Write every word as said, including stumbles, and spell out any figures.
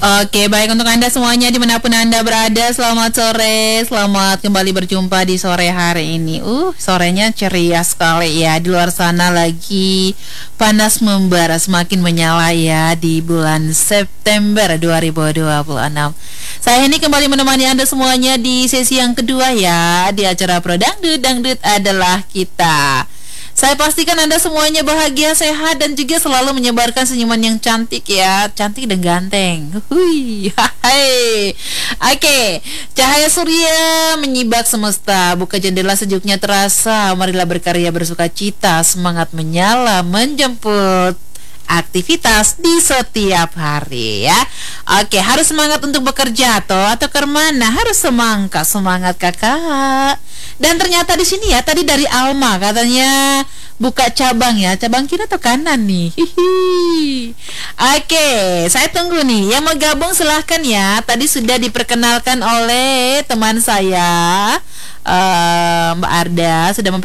Oke, baik untuk Anda semuanya dimanapun Anda berada, selamat sore, selamat kembali berjumpa di sore hari ini. Uh, sorenya ceria sekali ya. Di luar sana lagi panas membara, semakin menyala ya di bulan September dua ribu dua puluh enam. Saya ini kembali menemani Anda semuanya di sesi yang kedua ya, di acara Pro Dangdut, Dangdut adalah kita. Saya pastikan Anda semuanya bahagia, sehat, dan juga selalu menyebarkan senyuman yang cantik ya. Cantik dan ganteng. Hui, hai. Oke, cahaya surya menyibak semesta. Buka jendela sejuknya terasa. Marilah berkarya bersuka cita. Semangat menyala menjemput aktivitas di setiap hari ya. Oke, harus semangat untuk bekerja toh atau ke mana? Harus semangat, semangat kakak. Dan ternyata di sini ya, tadi dari Alma katanya buka cabang ya, cabang kiri atau kanan nih. Hihi. Oke, saya tunggu nih. Yang mau gabung silahkan ya. Tadi sudah diperkenalkan oleh teman saya, uh, Mbak Arda sudah